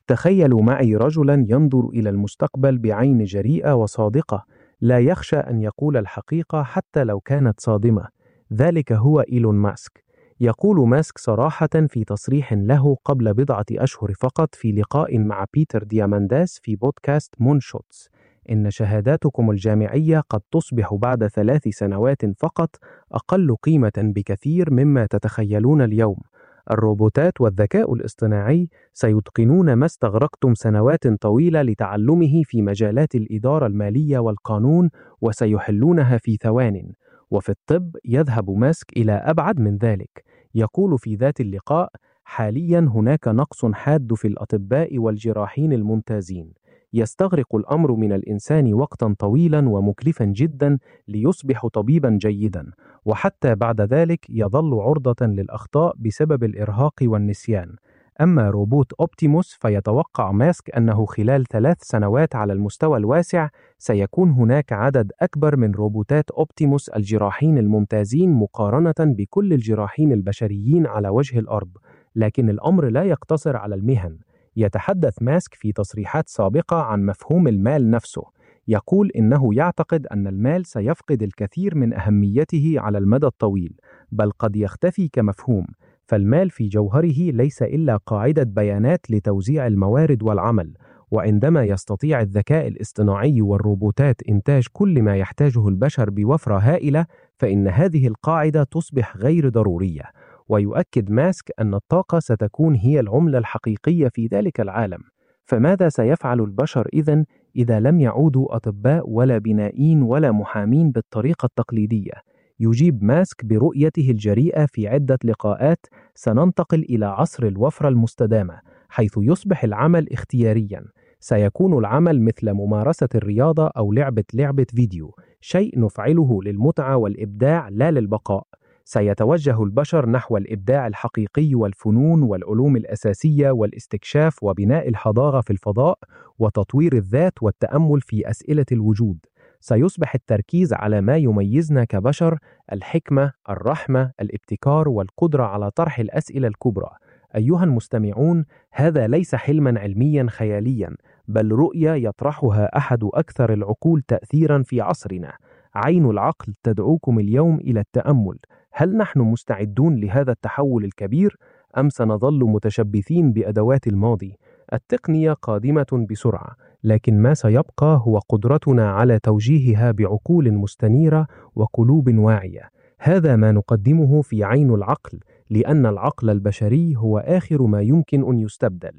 تخيلوا معي رجلا ينظر إلى المستقبل بعين جريئة وصادقة، لا يخشى أن يقول الحقيقة حتى لو كانت صادمة. ذلك هو إيلون ماسك. يقول ماسك صراحة في تصريح له قبل بضعة أشهر فقط في لقاء مع بيتر ديامانداس في بودكاست مونشوتس: إن شهاداتكم الجامعية قد تصبح بعد 3 سنوات فقط أقل قيمة بكثير مما تتخيلون اليوم. الروبوتات والذكاء الاصطناعي سيتقنون ما استغرقتم سنوات طويلة لتعلمه في مجالات الإدارة المالية والقانون، وسيحلونها في ثوان. وفي الطب يذهب ماسك إلى أبعد من ذلك. يقول في ذات اللقاء: حاليا هناك نقص حاد في الأطباء والجراحين الممتازين. يستغرق الأمر من الإنسان وقتا طويلا ومكلفا جدا ليصبح طبيبا جيدا، وحتى بعد ذلك يظل عرضة للأخطاء بسبب الإرهاق والنسيان. أما روبوت أوبتيموس فيتوقع ماسك أنه خلال 3 سنوات على المستوى الواسع سيكون هناك عدد أكبر من روبوتات أوبتيموس الجراحين الممتازين مقارنة بكل الجراحين البشريين على وجه الأرض. لكن الأمر لا يقتصر على المهن. يتحدث ماسك في تصريحات سابقة عن مفهوم المال نفسه. يقول إنه يعتقد أن المال سيفقد الكثير من أهميته على المدى الطويل، بل قد يختفي كمفهوم. فالمال في جوهره ليس إلا قاعدة بيانات لتوزيع الموارد والعمل، وعندما يستطيع الذكاء الاصطناعي والروبوتات إنتاج كل ما يحتاجه البشر بوفرة هائلة، فإن هذه القاعدة تصبح غير ضرورية. ويؤكد ماسك أن الطاقة ستكون هي العملة الحقيقية في ذلك العالم. فماذا سيفعل البشر إذا لم يعودوا أطباء ولا بنائين ولا محامين بالطريقة التقليدية؟ يجيب ماسك برؤيته الجريئة في عدة لقاءات: سننتقل إلى عصر الوفرة المستدامة، حيث يصبح العمل اختياريا. سيكون العمل مثل ممارسة الرياضة أو لعبة فيديو، شيء نفعله للمتعة والإبداع لا للبقاء. سيتوجه البشر نحو الإبداع الحقيقي والفنون والعلوم الأساسية والاستكشاف وبناء الحضارة في الفضاء وتطوير الذات والتأمل في أسئلة الوجود. سيصبح التركيز على ما يميزنا كبشر: الحكمة، الرحمة، الابتكار والقدرة على طرح الأسئلة الكبرى. أيها المستمعون، هذا ليس حلما علميا خياليا، بل رؤية يطرحها أحد أكثر العقول تأثيرا في عصرنا. عين العقل تدعوكم اليوم إلى التأمل. هل نحن مستعدون لهذا التحول الكبير، أم سنظل متشبثين بأدوات الماضي؟ التقنية قادمة بسرعة، لكن ما سيبقى هو قدرتنا على توجيهها بعقول مستنيرة وقلوب واعية. هذا ما نقدمه في عين العقل، لأن العقل البشري هو آخر ما يمكن أن يستبدل.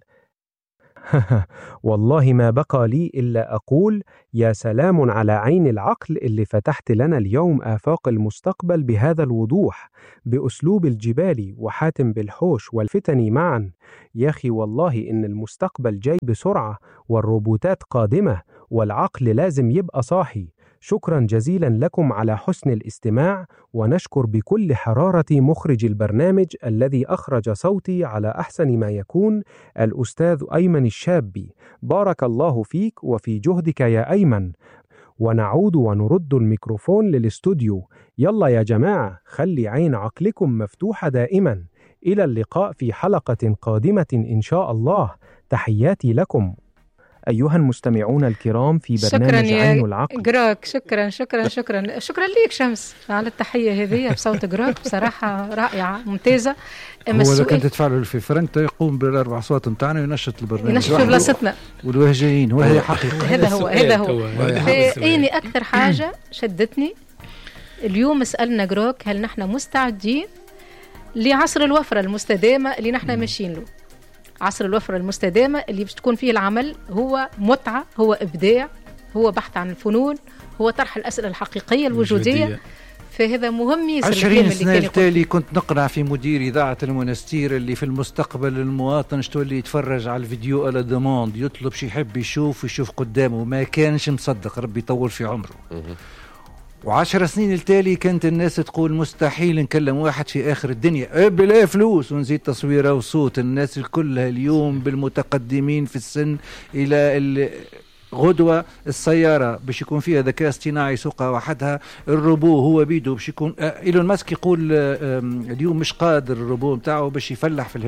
والله ما بقى لي إلا أقول: يا سلام على عين العقل اللي فتحت لنا اليوم آفاق المستقبل بهذا الوضوح، بأسلوب الجبال وحاتم بالحوش والفتن معا. يا أخي والله إن المستقبل جاي بسرعة، والروبوتات قادمة، والعقل لازم يبقى صاحي. شكرا جزيلا لكم على حسن الاستماع، ونشكر بكل حرارة مخرج البرنامج الذي أخرج صوتي على أحسن ما يكون، الأستاذ أيمن الشابي. بارك الله فيك وفي جهدك يا أيمن. ونعود ونرد الميكروفون للاستوديو. يلا يا جماعة، خلي عين عقلكم مفتوحة دائما. إلى اللقاء في حلقة قادمة إن شاء الله. تحياتي لكم أيها المستمعون الكرام في برنامج عين العقل. جراك. شكرا ليك شمس على التحية هذه بصوت جراك، بصراحة رائعة ممتازة. هو إذا كنت تفعله في فرنسا يقوم بالأربع أصوات متاعنا وينشط البرنامج، ينشط في بلاصتنا والوهجين. وهي حقيقة هذا هو. إني أكثر حاجة شدتني اليوم سألنا جراك: هل نحن مستعدين لعصر الوفرة المستدامة اللي نحن ماشيين له؟ عصر الوفرة المستدامة اللي باش تكون فيه العمل هو متعة، هو إبداع، هو بحث عن الفنون، هو طرح الأسئلة الحقيقية الوجودية. فهذا مهم يصير. 20 سنة التالي كنت نقرأ في مدير إذاعة المنستير اللي في المستقبل المواطن تولي يتفرج على الفيديو على دوموند، يطلب شي يحب يشوف قدامه، ما كانش مصدق، ربي يطول في عمره. و10 سنين التالي كانت الناس تقول مستحيل نكلم واحد في آخر الدنيا بلا فلوس ونزيد تصويره وصوت. الناس كلها اليوم بالمتقدمين في السن إلى غدوة السيارة باش يكون فيها ذكاء اصطناعي يسوقها وحدها، الروبو هو بيدو باش يكون. إيلون ماسك يقول اليوم مش قادر الروبو متاعه باش يفلح في الهند،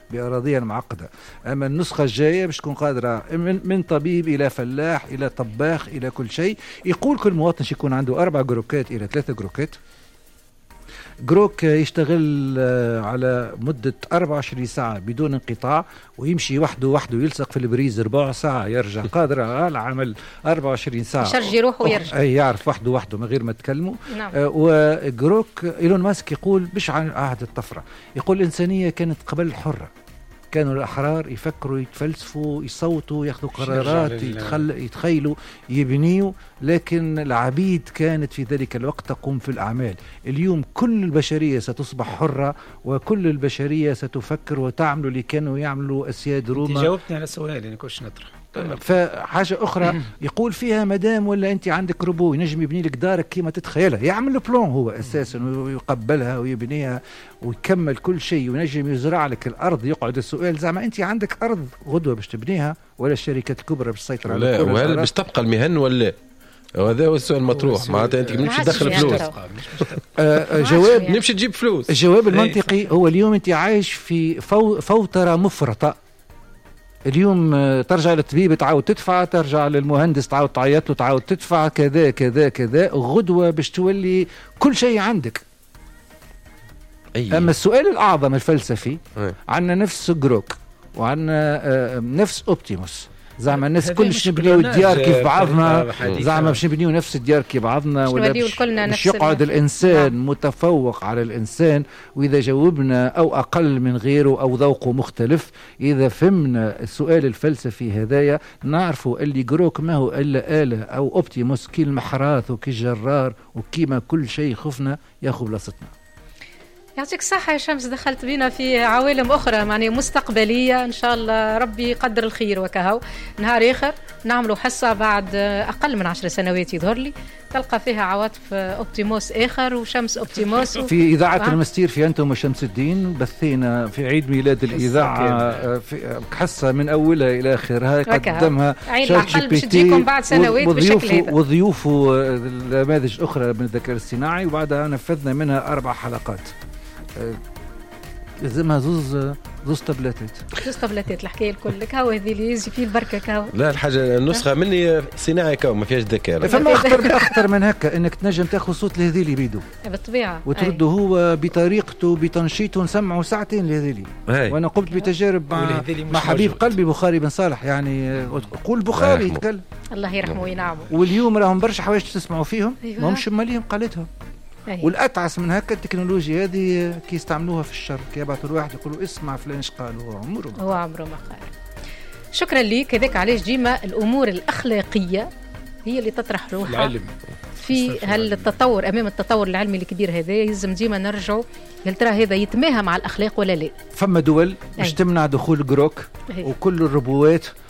بأراضيها المعقدة. أما النسخة الجاية باش تكون قادرة من طبيب إلى فلاح إلى طباخ إلى كل شيء. يقول كل مواطن يكون عنده 4 جروكات إلى 3 جروكات. جروك يشتغل على مدة 24 ساعة بدون انقطاع، ويمشي وحده يلصق في البريز 4 ساعة يرجع قادر على العمل 24 ساعة، يشرج روحه ويرجع، أي يعرف وحده من غير ما تكلمه. نعم. وجروك إيلون ماسك يقول مش عن عهد الطفرة، يقول الإنسانية كانت قبل حرة، كانوا الأحرار يفكروا يتفلسفوا يصوتوا ياخذوا قرارات يتخيلوا يبنيوا، لكن العبيد كانت في ذلك الوقت تقوم في الأعمال. اليوم كل البشرية ستصبح حرة، وكل البشرية ستفكر وتعمل اللي كانوا يعملوا أسياد روما. جاوبتني على السؤال يعني كلش نطرح. فحاجة أخرى يقول فيها مدام ولا أنت عندك روبو ينجم يبني لك دارك كيما تتخيلها، يعمل بلون هو أساسا ويقبلها ويبنيها ويكمل كل شيء، وينجم يزرع لك الأرض. يقعد السؤال زعما أنت عندك أرض غدوة باش تبنيها ولا الشركات الكبرى باش تسيطر على كل وهل باش تبقى المهن ولا؟ وهذا هو السؤال المطروح. معناتها أنت نمشي تدخل فلوس. جواب نمشي تجيب فلوس. الجواب المنطقي هو اليوم أنت عايش في فوترة مفرطة. اليوم ترجع للطبيب تعاود تدفع، ترجع للمهندس تعاود تعيط له تعاود تدفع، كذا كذا كذا. غدوة باش تولي كل شيء عندك. أما السؤال الأعظم الفلسفي، عندنا نفس جروك وعندنا نفس أوبتيموس، زعما الناس كلش نبنيو الديار كيف بعضنا، زعما باش نبنيو نفس الديار كيف بعضنا، ولا باش يقعد الإنسان متفوق على الإنسان. وإذا جاوبنا أو أقل من غيره أو ذوقه مختلف، إذا فهمنا السؤال الفلسفي هدايا نعرفوا اللي جروك ما هو إلا آلة، أو أوبتيموس كي المحراث وكي الجرار وكيما كل شيء خفنا ياخذ بلاصتنا. يعطيك الصحة يا شمس، دخلت بينا في عوالم أخرى يعني مستقبلية، إن شاء الله ربي يقدر الخير. وكهو نهار آخر نعملوا حصة بعد أقل من 10 سنوات يظهر لي، تلقى فيها عواطف أوبتيموس آخر وشمس أوبتيموس في إذاعة المستير في أنتم وشمس الدين بثينا في عيد ميلاد الإذاعة في حصة من أولها إلى آخرها، قدمها ChatGPT بعد سنوات بشكل هذا، وضيوفوا نماذج أخرى من الذكاء الاصطناعي، وبعدها نفذنا منها 4 حلقات. لازمها زوز تابلتات الحكايه الكل لك هاو هذه اللي يجي فيه البركه كاو. لا الحاجه النسخه مني صناعي كاو ما فيهاش ذكاء. فما اخطر من هكا انك تنجم تاخذ صوت لهذيلي بيدو بالطبيعه وترده هو بطريقته بتنشيطه، نسمعه ساعتين لهذيلي. وانا قمت بتجارب مع حبيب قلبي بخاري بن صالح، يعني قول بخاري يتكلم الله يرحمه وينعمه. واليوم راهم برشا حوايج تسمعوا فيهم ما همش ماليهم قالتهم. والأتعس من هكا التكنولوجيا هذه كي يستعملوها في الشر، كي يبعثوا الواحد يقولوا اسمع فلان ايش قال، هو عمره ما قال. شكرا لك. هذاك علاش ديما الأمور الأخلاقية هي اللي تطرح روحها العلم في هالتطور. أمام التطور العلمي الكبير هذا يلزم ديما نرجعوا هل ترى هذا يتماهى مع الأخلاق ولا لا. فما دول باش تمنع دخول جروك وكل الربوات